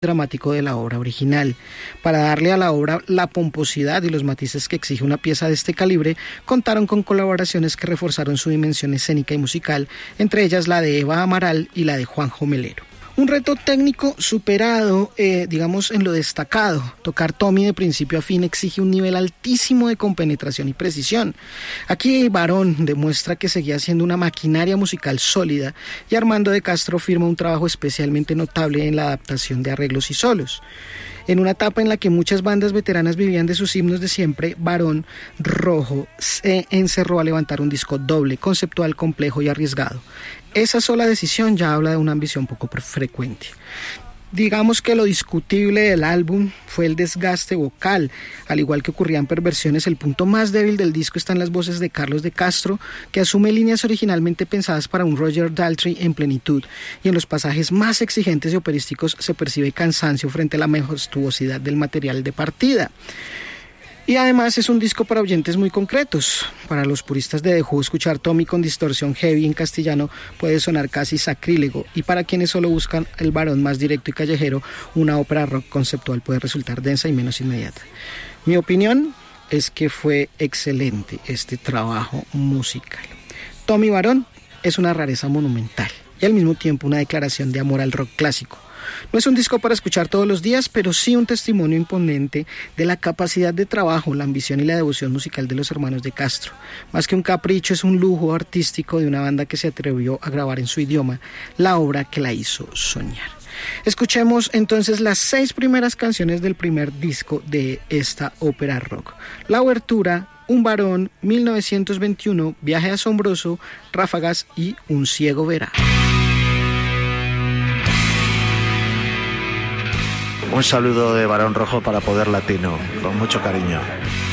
dramático de la obra original. Para darle a la obra la pomposidad y los matices que exige una pieza de este calibre, contaron con colaboraciones que reforzaron su dimensión escénica y musical, entre ellas la de Eva Amaral y la de Juanjo Melero. Un reto técnico superado, digamos, en lo destacado. Tocar Tommy de principio a fin exige un nivel altísimo de compenetración y precisión. Aquí Barón demuestra que seguía siendo una maquinaria musical sólida y Armando de Castro firma un trabajo especialmente notable en la adaptación de arreglos y solos. En una etapa en la que muchas bandas veteranas vivían de sus himnos de siempre, Barón Rojo se encerró a levantar un disco doble, conceptual, complejo y arriesgado. Esa sola decisión ya habla de una ambición poco frecuente. Digamos que lo discutible del álbum fue el desgaste vocal. Al igual que ocurría en Perversiones, el punto más débil del disco está en las voces de Carlos de Castro, que asume líneas originalmente pensadas para un Roger Daltrey en plenitud, y en los pasajes más exigentes y operísticos se percibe cansancio frente a la majestuosidad del material de partida. Y además es un disco para oyentes muy concretos. Para los puristas de The Who, escuchar Tommy con distorsión heavy en castellano puede sonar casi sacrílego, y para quienes solo buscan el Barón más directo y callejero, una ópera rock conceptual puede resultar densa y menos inmediata. Mi opinión es que fue excelente este trabajo musical. Tommy Barón es una rareza monumental y al mismo tiempo una declaración de amor al rock clásico. No es un disco para escuchar todos los días, pero sí un testimonio imponente de la capacidad de trabajo, la ambición y la devoción musical de los hermanos de Castro. Más que un capricho, es un lujo artístico de una banda que se atrevió a grabar en su idioma la obra que la hizo soñar. Escuchemos entonces las 6 primeras canciones del primer disco de esta ópera rock. La obertura, Un varón, 1921, Viaje asombroso, Ráfagas y Un ciego verá. Un saludo de Barón Rojo para Poder Latino, con mucho cariño.